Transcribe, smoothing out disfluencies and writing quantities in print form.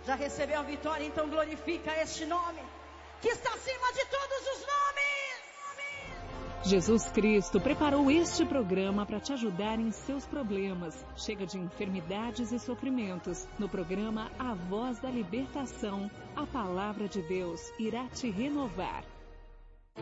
Já recebeu a vitória, então glorifica este nome, que está acima de todos os nomes. Jesus Cristo preparou este programa para te ajudar em seus problemas. Chega de enfermidades e sofrimentos. No programa A Voz da Libertação, a palavra de Deus irá te renovar.